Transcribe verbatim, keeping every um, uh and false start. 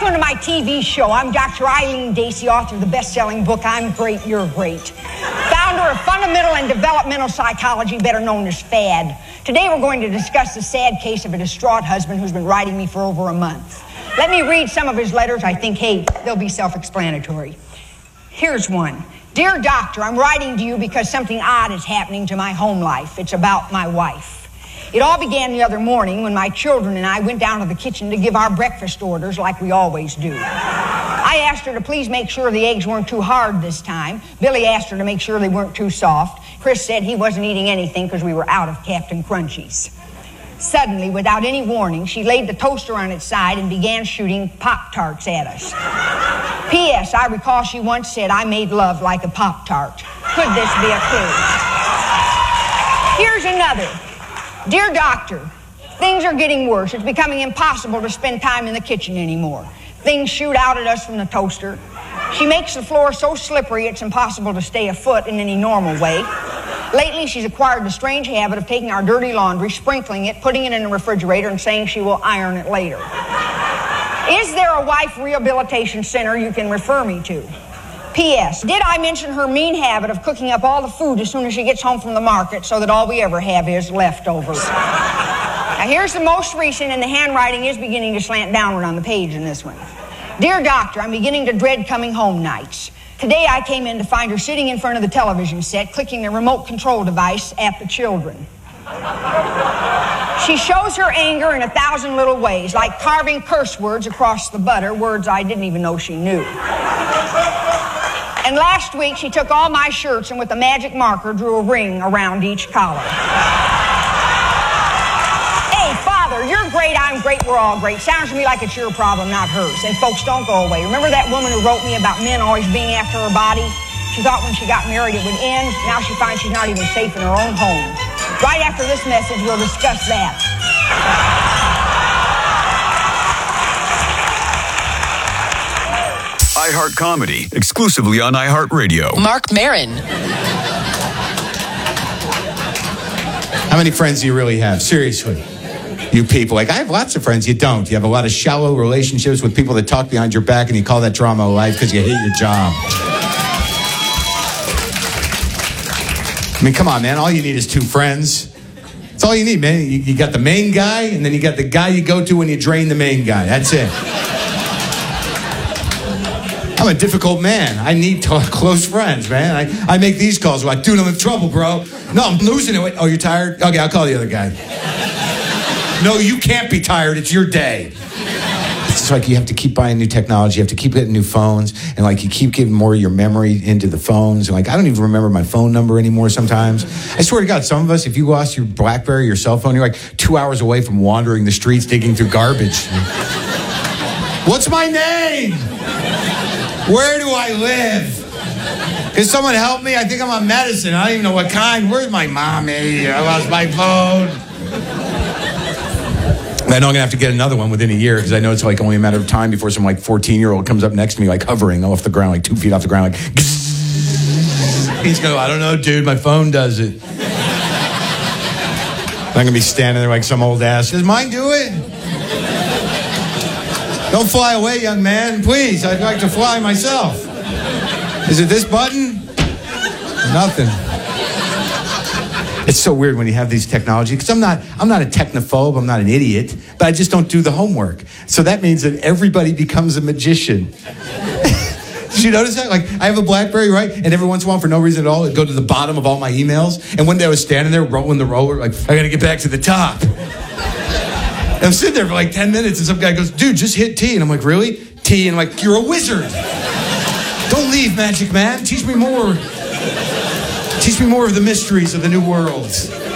Welcome to my T V show. I'm Doctor Eileen Dacey, author of the best-selling book, I'm Great, You're Great. Founder of Fundamental and Developmental Psychology, better known as FAD. Today we're going to discuss the sad case of a distraught husband who's been writing me for over a month. Let me read some of his letters. I think, hey, they'll be self-explanatory. Here's one. Dear Doctor, I'm writing to you because something odd is happening to my home life. It's about my wife. It all began the other morning when my children and I went down to the kitchen to give our breakfast orders like we always do. I asked her to please make sure the eggs weren't too hard this time. Billy asked her to make sure they weren't too soft. Chris said he wasn't eating anything because we were out of Captain Crunchies. Suddenly, without any warning, she laid the toaster on its side and began shooting Pop-Tarts at us. P S. I recall she once said I made love like a Pop-Tart. Could this be a clue? Here's another. Dear Doctor, things are getting worse. It's becoming impossible to spend time in the kitchen anymore. Things shoot out at us from the toaster. She makes the floor so slippery it's impossible to stay afoot in any normal way. Lately, she's acquired the strange habit of taking our dirty laundry, sprinkling it, putting it in the refrigerator, and saying she will iron it later. Is there a wife rehabilitation center you can refer me to? P S. Did I mention her mean habit of cooking up all the food as soon as she gets home from the market so that all we ever have is leftovers? Now, here's the most recent, and the handwriting is beginning to slant downward on the page in this one. Dear Doctor, I'm beginning to dread coming home nights. Today I came in to find her sitting in front of the television set, clicking the remote control device at the children. She shows her anger in a thousand little ways, like carving curse words across the butter, words I didn't even know she knew. And last week, she took all my shirts and with a magic marker drew a ring around each collar. Hey, Father, you're great, I'm great, we're all great. Sounds to me like it's your problem, not hers. And folks, don't go away. Remember that woman who wrote me about men always being after her body? She thought when she got married it would end. Now she finds she's not even safe in her own home. Right after this message, we'll discuss that. iHeart Comedy, exclusively on iHeartRadio. Mark Maron. How many friends do you really have? Seriously. You people. Like, I have lots of friends. You don't. You have a lot of shallow relationships with people that talk behind your back, and you call that drama of life because you hate your job. I mean, come on, man. All you need is two friends. That's all you need, man. You, you got the main guy, and then you got the guy you go to when you drain the main guy. That's it. I'm a difficult man. I need to, close friends, man. I, I make these calls. Like, dude, I'm in trouble, bro. No, I'm losing it. Oh, you're tired? Okay, I'll call the other guy. No, you can't be tired. It's your day. It's like you have to keep buying new technology. You have to keep getting new phones. And, like, you keep giving more of your memory into the phones. And, like, I don't even remember my phone number anymore sometimes. I swear to God, some of us, if you lost your BlackBerry, your cell phone, you're, like, two hours away from wandering the streets digging through garbage. What's my name? Where do I live? Can someone help me? I think I'm on medicine. I don't even know what kind. Where's my mommy? I lost my phone. I know I'm going to have to get another one within a year because I know it's like only a matter of time before some like fourteen-year-old comes up next to me like hovering off the ground, like two feet off the ground, like he's going, I don't know, dude, my phone does it. I'm going to be standing there like some old ass. Does mine do it? Don't fly away, young man. Please, I'd like to fly myself. Is it this button? Nothing. It's so weird when you have these technology, because I'm not, I'm not a technophobe, I'm not an idiot, but I just don't do the homework. So that means that everybody becomes a magician. Did you notice that? Like, I have a BlackBerry, right? And every once in a while, for no reason at all, it'd go to the bottom of all my emails. And one day I was standing there rolling the roller, like, I gotta get back to the top. And I'm sitting there for like ten minutes, and some guy goes, dude, just hit T. And I'm like, really? T. And I'm like, you're a wizard. Don't leave, Magic Man. Teach me more. Teach me more of the mysteries of the new world.